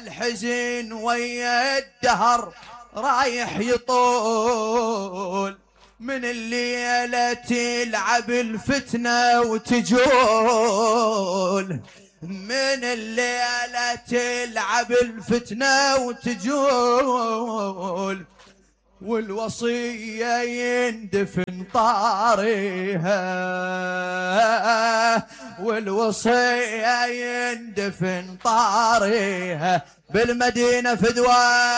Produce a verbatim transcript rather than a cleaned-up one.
الحزن ويا الدهر رايح يطول، من الليلة تلعب الفتنة وتجول، من الليلة تلعب الفتنة وتجول، والوصية يندفن طاريها، والوصية يندفن طاريها بالمدينة فدوى.